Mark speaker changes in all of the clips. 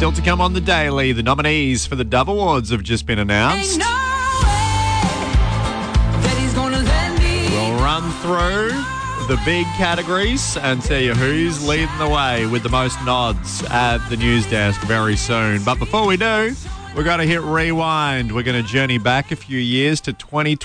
Speaker 1: Still to come on the Daily, the nominees for the Dove Awards have just been announced. We'll run through the big categories and tell you who's leading the way with the most nods at the news desk very soon. But before we do, we're going to hit rewind. We're going to journey back a few years to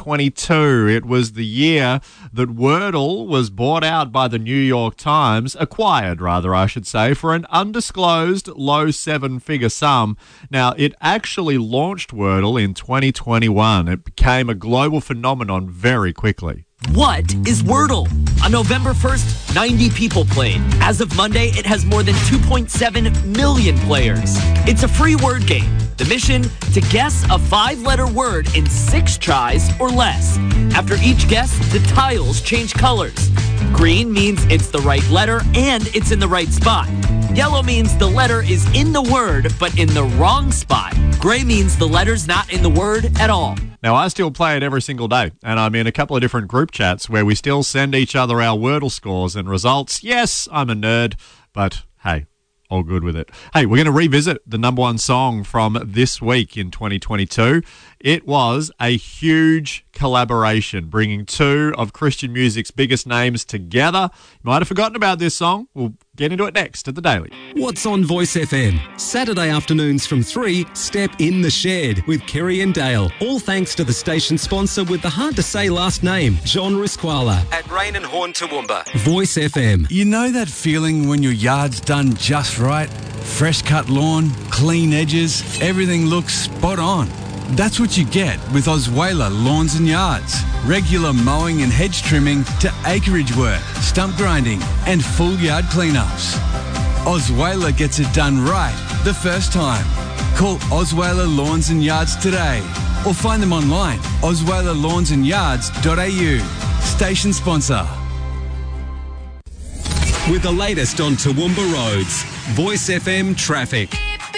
Speaker 1: 2022. It was the year that Wordle was bought out by the New York Times, acquired rather, I should say, for an undisclosed low seven-figure sum. Now, it actually launched Wordle in 2021. It became a global phenomenon very quickly.
Speaker 2: What is Wordle? On November 1st, 90 people played. As of Monday, it has more than 2.7 million players. It's a free word game. The mission, to guess a 5-letter word in 6 tries or less. After each guess, the tiles change colors. Green means it's the right letter and it's in the right spot. Yellow means the letter is in the word but in the wrong spot. Gray means the letter's not in the word at all.
Speaker 1: Now, I still play it every single day, and I'm in a couple of different group chats where we still send each other our Wordle scores and results. Yes, I'm a nerd, but hey, all good with it. Hey, we're going to revisit the number one song from this week in 2022. It was a huge collaboration, bringing two of Christian music's biggest names together. You might have forgotten about this song. We'll get into it next at The Daily.
Speaker 3: What's on Voice FM? Saturday afternoons from 3, Step in the Shed with Kerry and Dale. All thanks to the station sponsor with the hard-to-say last name, John Risquala. At Rain and Horn Toowoomba. Voice FM.
Speaker 4: You know that feeling when your yard's done just right? Fresh cut lawn, clean edges, everything looks spot on. That's what you get with Osweiler Lawns and Yards. Regular mowing and hedge trimming to acreage work, stump grinding and full yard cleanups. Osweiler gets it done right the first time. Call Osweiler Lawns and Yards today or find them online, osweilerlawnsandYards.au. Station sponsor.
Speaker 3: With the latest on Toowoomba roads, Voice FM traffic.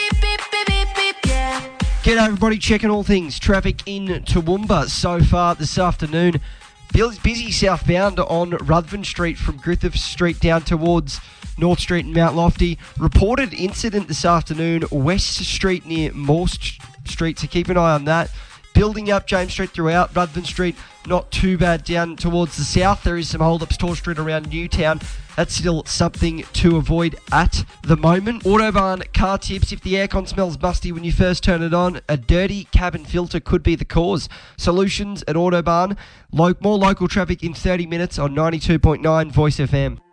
Speaker 5: G'day everybody, checking all things traffic in Toowoomba so far this afternoon. Busy southbound on Ruthven Street from Griffith Street down towards North Street and Mount Lofty. Reported incident this afternoon, West Street near Moore Street, so keep an eye on that. Building up James Street throughout. Ruthven Street, not too bad down towards the south. There is some hold-ups, Tor Street around Newtown. That's still something to avoid at the moment. Autobahn car tips. If the aircon smells musty when you first turn it on, a dirty cabin filter could be the cause. Solutions at Autobahn. More local traffic in 30 minutes on 92.9 Voice FM.